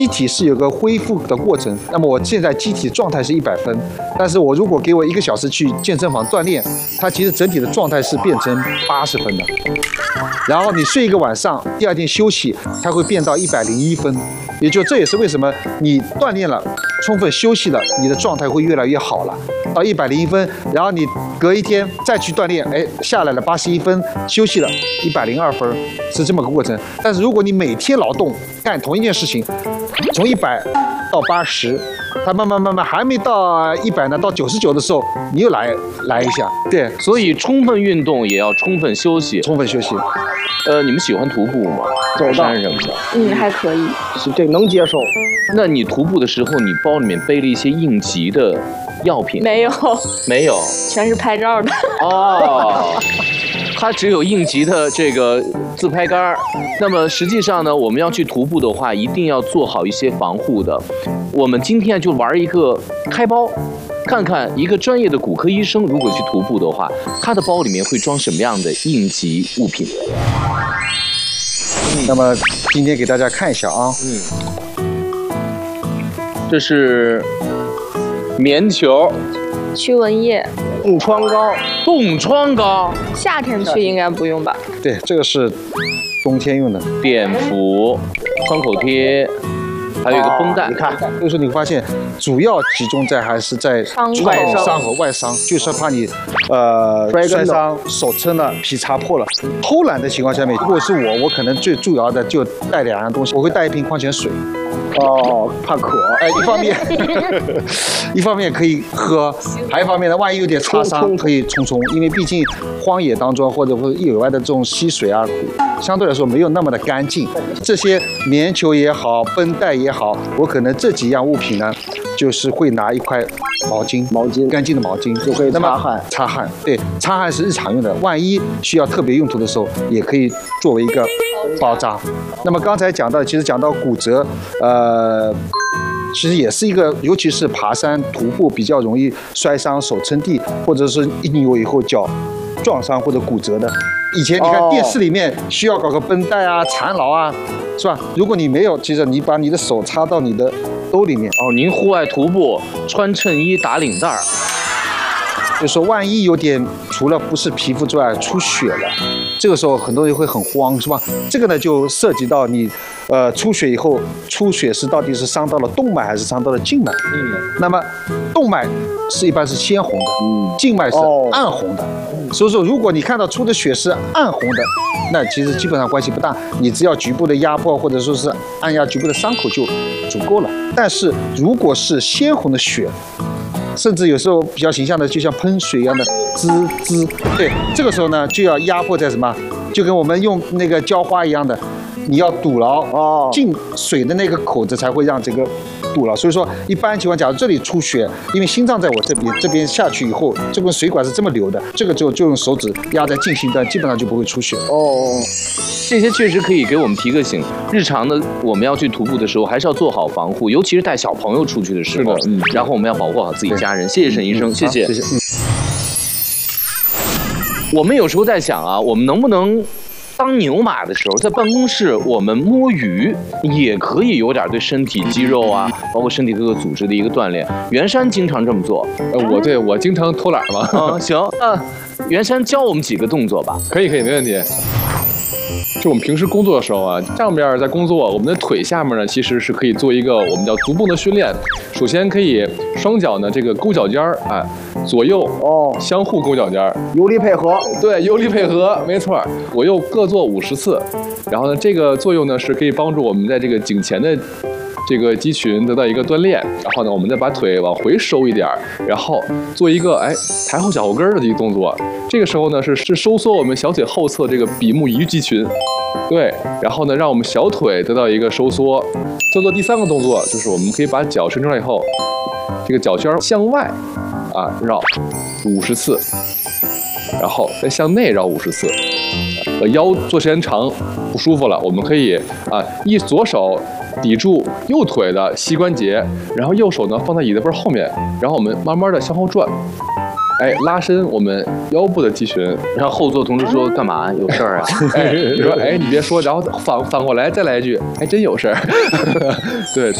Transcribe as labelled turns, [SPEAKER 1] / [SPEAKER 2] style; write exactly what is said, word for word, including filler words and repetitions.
[SPEAKER 1] 机体是有个恢复的过程，那么我现在机体状态是一百分，但是我如果给我一个小时去健身房锻炼，它其实整体的状态是变成八十分的。然后你睡一个晚上，第二天休息，它会变到一百零一分。也就这也是为什么你锻炼了，充分休息了，你的状态会越来越好了，到一百零一分，然后你隔一天再去锻炼，哎，下来了八十一分，休息了一百零二分，是这么个过程。但是如果你每天劳动干同一件事情，从一百到八十，它慢慢慢慢还没到一百呢，到九十九的时候，你又来来一下，对，
[SPEAKER 2] 所以充分运动也要充分休息，
[SPEAKER 1] 充分休息。
[SPEAKER 2] 呃，你们喜欢徒步吗？走山什么的？
[SPEAKER 3] 嗯，还可以，
[SPEAKER 4] 是这能接受。
[SPEAKER 2] 那你徒步的时候，你包里面背了一些应急的药品？
[SPEAKER 3] 没有，
[SPEAKER 2] 没有，
[SPEAKER 3] 全是拍照的。
[SPEAKER 2] 哦，它只有应急的这个自拍杆。那么实际上呢，我们要去徒步的话，一定要做好一些防护的。我们今天就玩一个开包。看看一个专业的骨科医生如果去徒步的话，他的包里面会装什么样的应急物品？
[SPEAKER 1] 嗯、那么今天给大家看一下啊，
[SPEAKER 2] 嗯，这是棉球、
[SPEAKER 3] 驱蚊液、
[SPEAKER 4] 冻疮膏、
[SPEAKER 2] 冻疮膏。
[SPEAKER 3] 夏天去应该不用吧？
[SPEAKER 1] 对，这个是冬天用的。
[SPEAKER 2] 碘伏、创口贴。还有一个绷带，
[SPEAKER 1] 哦、你看，所以说你会发现，主要集中在还是在外伤和外伤，就是怕你，呃，摔伤、手撑了、皮擦破了。偷懒的情况下面，如果是我，我可能最主要的就带两样东西，我会带一瓶矿泉水。
[SPEAKER 4] 哦，怕渴，
[SPEAKER 1] 哎，一方面，一方面可以喝，还有一方面呢，万一有点擦伤，可以冲冲，因为毕竟荒野当中或者或者野外的这种溪水啊，相对来说没有那么的干净。这些棉球也好，绷带也好，我可能这几样物品呢，就是会拿一块毛巾，
[SPEAKER 4] 毛巾
[SPEAKER 1] 干净的毛巾
[SPEAKER 4] 就可以擦汗，
[SPEAKER 1] 擦汗，对，擦汗是日常用的，万一需要特别用途的时候，也可以作为一个包扎。那么刚才讲到，其实讲到骨折，呃。其实也是一个，尤其是爬山、徒步比较容易摔伤手撑地，或者是一扭以后脚撞伤或者骨折的。以前你看电视里面需要搞个绷带啊、缠牢啊，是吧？如果你没有，其实你把你的手插到你的兜里面。
[SPEAKER 2] 哦，您户外徒步穿衬衣打领带儿，
[SPEAKER 1] 就说万一有点除了不是皮肤之外出血了，这个时候很多人会很慌，是吧？这个呢就涉及到你。呃，出血以后，出血是到底是伤到了动脉还是伤到了静脉？嗯，那么动脉是一般是鲜红的，嗯，静脉是暗红的。哦、所以说，如果你看到出的血是暗红的，那其实基本上关系不大，你只要局部的压迫或者说是按压局部的伤口就足够了。但是如果是鲜红的血，甚至有时候比较形象的，就像喷水一样的滋滋，对，这个时候呢就要压迫在什么？就跟我们用那个浇花一样的。你要堵牢哦，进水的那个口子才会让这个堵牢。所以说，一般情况下，这里出血，因为心脏在我这边，这边下去以后，这根水管是这么流的，这个就就用手指压在近心端，基本上就不会出血。
[SPEAKER 2] 哦，这些确实可以给我们提个醒。日常的我们要去徒步的时候，还是要做好防护，尤其是带小朋友出去的时候。嗯，然后我们要保护好自己家人。谢谢沈医生，
[SPEAKER 1] 嗯、
[SPEAKER 2] 谢谢。
[SPEAKER 1] 谢谢。嗯。
[SPEAKER 2] 我们有时候在想啊，我们能不能？当牛马的时候，在办公室我们摸鱼也可以有点对身体肌肉啊，包括身体各个组织的一个锻炼。袁山经常这么做，
[SPEAKER 5] 呃，我对我经常偷懒嘛。
[SPEAKER 2] 啊，行，那袁山教我们几个动作吧。
[SPEAKER 5] 可以，可以，没问题。就我们平时工作的时候啊，上边在工作，我们的腿下面呢，其实是可以做一个我们叫足部的训练。首先可以双脚呢这个勾脚尖儿，哎，左右哦相互勾脚尖儿，
[SPEAKER 4] 有力配合。对，
[SPEAKER 5] 有力配合，没错。左右各做五十次，然后呢，这个作用呢是可以帮助我们在这个颈前的这个肌群得到一个锻炼。然后呢，我们再把腿往回收一点，然后做一个哎抬后脚后跟的一个动作。这个时候呢是是收缩我们小腿后侧这个比目鱼肌群。对，然后呢，让我们小腿得到一个收缩。做做第三个动作，就是我们可以把脚伸出来以后，这个脚尖向外啊绕五十次，然后再向内绕五十次。呃，腰做时间长不舒服了，我们可以啊一左手抵住右腿的膝关节，然后右手呢放在椅子背后面，然后我们慢慢的向后转。 哎，拉伸我们腰部的肌群。
[SPEAKER 2] 然后后座同志说干嘛？有事儿啊？
[SPEAKER 5] 哎，你说哎，你别说，然后反反过来再来一句，还真有事儿。对。